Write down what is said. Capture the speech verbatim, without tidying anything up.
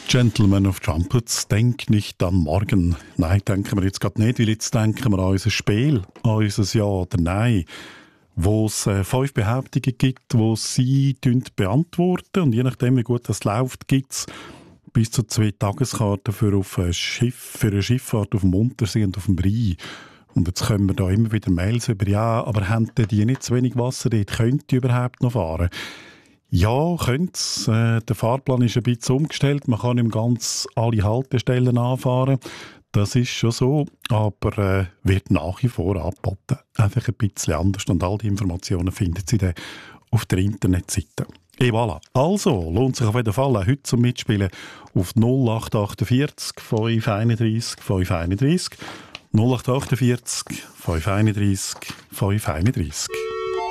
Gentlemen of Trumpets, denk nicht an morgen. Nein, denken wir jetzt gerade nicht, weil jetzt denken wir an unser Spiel, an unser Ja oder Nein, wo es äh, fünf Behauptungen gibt, die sie beantworten und je nachdem, wie gut das läuft, gibt es bis zu zwei Tageskarten für, auf ein Schiff, für eine Schifffahrt auf dem Untersee und auf dem Rhein. Und jetzt kommen wir da immer wieder Mails über, ja, aber haben die nicht zu wenig Wasser dort? Könnt ihr überhaupt noch fahren? Ja, könnte äh, Der Fahrplan ist ein bisschen umgestellt. Man kann im ganz alle Haltestellen anfahren. Das ist schon so, aber äh, wird nach wie vor angeboten. Einfach ein bisschen anders. Und all die Informationen finden Sie dann auf der Internetseite. Et voilà. Also, lohnt sich auf jeden Fall auch heute zum Mitspielen auf null acht achtundvierzig fünf einunddreißig fünf einunddreißig null acht achtundvierzig fünf einunddreißig fünf einunddreißig.